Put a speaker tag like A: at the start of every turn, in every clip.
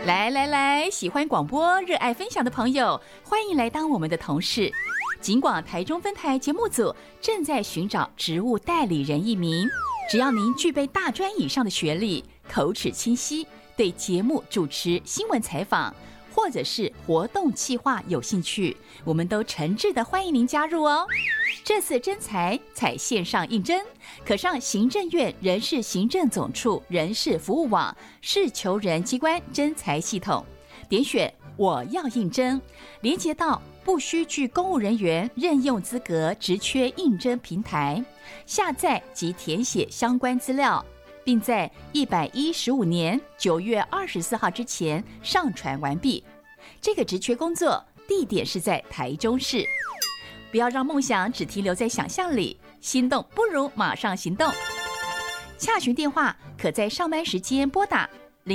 A: 来来来，喜欢广播、热爱分享的朋友，欢迎来当我们的同事。警广台中分台节目组正在寻找职务代理人一名，只要您具备大专以上的学历，口齿清晰，对节目主持、新闻采访或者是活动企划有兴趣，我们都诚挚的欢迎您加入哦。这次征才采线上应征，可上行政院人事行政总处人事服务网市求人机关征才系统，点选我要应征，连接到不需具公务人员任用资格职缺应征平台，下载及填写相关资料，并在115年9月24号之前上传完毕。这个职缺工作地点是在台中市。不要让梦想只停留在想象里，心动不如马上行动。洽询电话可在上班时间拨打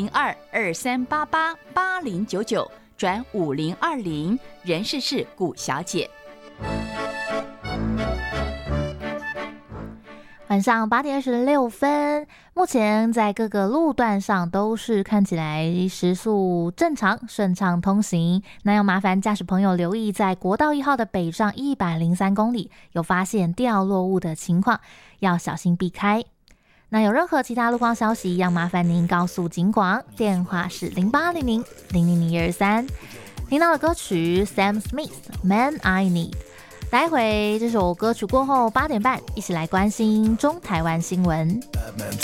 A: 0223888099转5020，人事是古小姐。
B: 晚上8点26分，目前在各个路段上都是看起来时速正常顺畅通行，那要麻烦驾驶朋友留意，在国道1号的北上103公里有发现掉落物的情况，要小心避开。那有任何其他路况消息，要麻烦您告诉警广，电话是0800-000-123。听到的歌曲 Sam Smith Man I Need。待会这首歌曲过后8点半，一起来关心中台湾新闻。